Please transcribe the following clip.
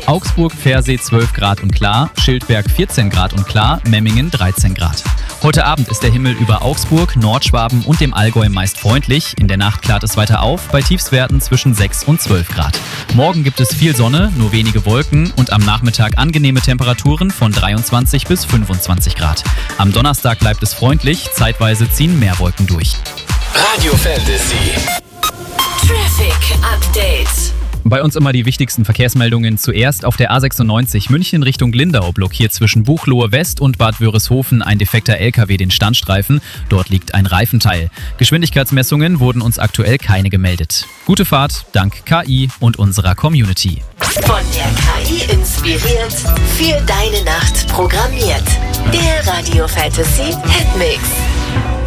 Augsburg-Pfersee 12 Grad und klar, Schildberg 14 Grad und klar, Memmingen 13 Grad. Heute Abend ist der Himmel über Augsburg, Nordschwaben und dem Allgäu meist freundlich. In der Nacht klart es weiter auf, bei Tiefstwerten zwischen 6 und 12 Grad. Morgen gibt es viel Sonne, nur wenige Wolken und am Nachmittag angenehme Temperaturen von 23 bis 25 Grad. Am Donnerstag bleibt es freundlich, zeitweise ziehen mehr Wolken durch. Radio Fantasy. Traffic Update. Bei uns immer die wichtigsten Verkehrsmeldungen. Zuerst auf der A96 München Richtung Lindau blockiert zwischen Buchloe West und Bad Wörishofen ein defekter LKW den Standstreifen. Dort liegt ein Reifenteil. Geschwindigkeitsmessungen wurden uns aktuell keine gemeldet. Gute Fahrt dank KI und unserer Community. Von der KI inspiriert, für deine Nacht programmiert. Der Radio Fantasy Hitmix.